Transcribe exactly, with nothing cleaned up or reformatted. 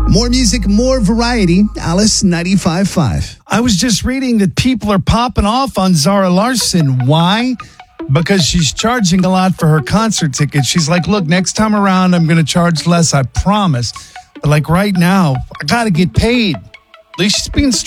More music, more variety. Alice ninety-five point five. I was just reading that people are popping off on Zara Larsson. Why? Because she's charging a lot for her concert tickets. She's like, look, next time around, I'm going to charge less, I promise. But like right now, I got to get paid. At least she's being straight.